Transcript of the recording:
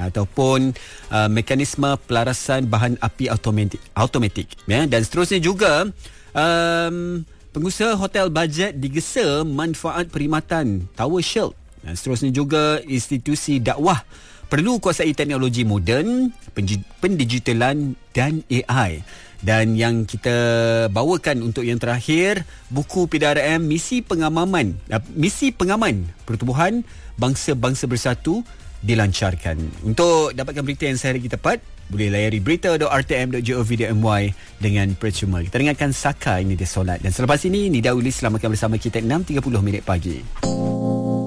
ataupun mekanisme pelarasan bahan api automatik ya. Dan seterusnya juga pengusaha hotel bajet digesa manfaat perkhidmatan Tower Shield. Dan seterusnya juga institusi dakwah perlu kuasai teknologi moden, pendigitalan dan AI. Dan yang kita bawakan untuk yang terakhir, buku PDRM Misi Pengaman Pertubuhan Bangsa-Bangsa Bersatu dilancarkan. Untuk dapatkan berita yang sehari tepat, boleh layari berita.rtm.gov.my dengan percuma. Kita dengarkan Saka Ini Dia Solat. Dan selepas ini, Nida Ulis selamatkan bersama kita 6.30 pagi.